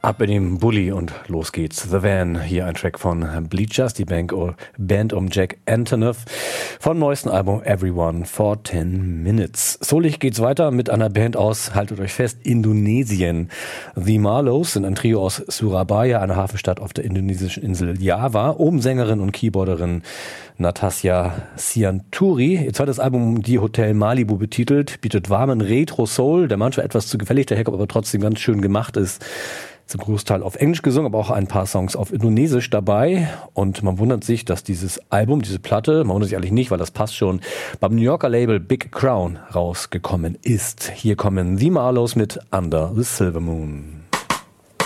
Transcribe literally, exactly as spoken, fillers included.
Ab in den Bulli und los geht's. The Van, hier ein Track von Bleachers, die Band, Band um Jack Antonoff vom neuesten Album Everyone for ten minutes. Solig geht's weiter mit einer Band aus, haltet euch fest, Indonesien. The Marlows sind ein Trio aus Surabaya, einer Hafenstadt auf der indonesischen Insel Java. Oben Sängerin und Keyboarderin Natasja Sianturi. Ihr zweites Album, die Hotel Malibu betitelt, bietet warmen Retro-Soul, der manchmal etwas zu gefällig daherkommt, aber trotzdem ganz schön gemacht ist. Zum Großteil auf Englisch gesungen, aber auch ein paar Songs auf Indonesisch dabei. Und man wundert sich, dass dieses Album, diese Platte, man wundert sich eigentlich nicht, weil das passt schon, beim New Yorker Label Big Crown rausgekommen ist. Hier kommen The Marlows mit Under the Silver Moon.